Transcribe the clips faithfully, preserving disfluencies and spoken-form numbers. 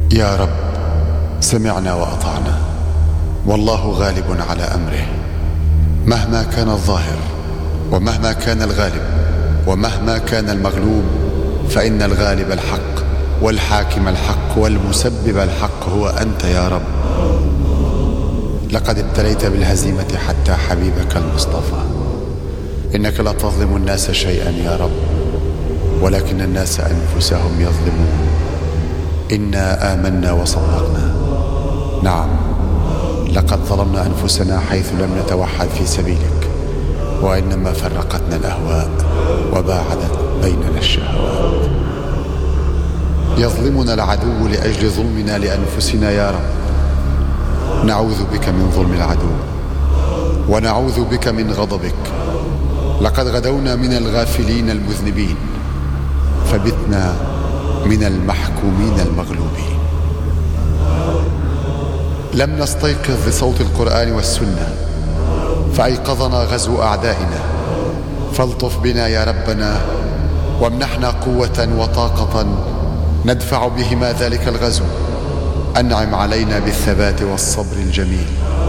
يا رب سمعنا وأطعنا، والله غالب على أمره، مهما كان الظاهر ومهما كان الغالب ومهما كان المغلوب، فإن الغالب الحق والحاكم الحق والمسبب الحق هو أنت يا رب. لقد ابتليت بالهزيمة حتى حبيبك المصطفى، إنك لا تظلم الناس شيئا يا رب، ولكن الناس أنفسهم يظلمون. إنا آمنا وصدقنا، نعم لقد ظلمنا أنفسنا حيث لم نتوحد في سبيلك، وإنما فرقتنا الأهواء وباعدت بيننا الشهوات. يظلمنا العدو لأجل ظلمنا لأنفسنا يا رب، نعوذ بك من ظلم العدو ونعوذ بك من غضبك. لقد غدونا من الغافلين المذنبين، فبتنا من المحكومين المغلوبين. لم نستيقظ لصوت القرآن والسنة فأيقظنا غزو أعدائنا، فالطف بنا يا ربنا وامنحنا قوة وطاقة ندفع بهما ذلك الغزو. أنعم علينا بالثبات والصبر الجميل.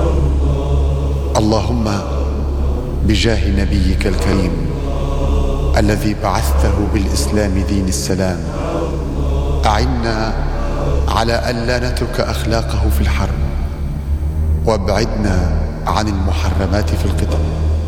اللهم بجاه نبيك الكريم الذي بعثته بالإسلام دين السلام، أعنا على ألا نترك أخلاقه في الحرب، وابعدنا عن المحرمات في القتال.